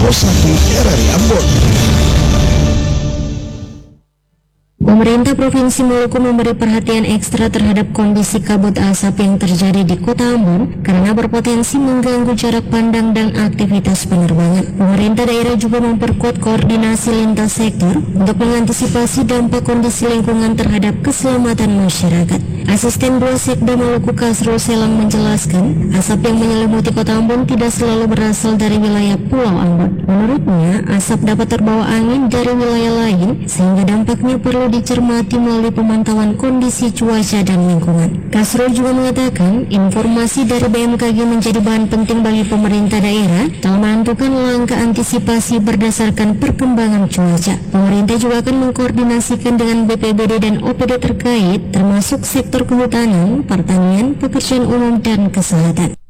Pos 1 RRI Ambon. Pemerintah Provinsi Maluku memberi perhatian ekstra terhadap kondisi kabut asap yang terjadi di Kota Ambon karena berpotensi mengganggu jarak pandang dan aktivitas penerbangan. Pemerintah daerah juga memperkuat koordinasi lintas sektor untuk mengantisipasi dampak kondisi lingkungan terhadap keselamatan masyarakat. Asisten 2 Sekda Maluku Kasrul Selang menjelaskan, asap yang menyelimuti Kota Ambon tidak selalu berasal dari wilayah Pulau Ambon. Menurutnya, asap dapat terbawa angin dari wilayah lain sehingga dampaknya perlu dicermati melalui pemantauan kondisi cuaca dan lingkungan. Kasrul juga mengatakan, informasi dari BMKG menjadi bahan penting bagi pemerintah daerah dalam menentukan langkah antisipasi berdasarkan perkembangan cuaca. Pemerintah juga akan mengkoordinasikan dengan BPBD dan OPD terkait, termasuk sektor kehutanan, pertanian, pekerjaan umum, dan kesehatan.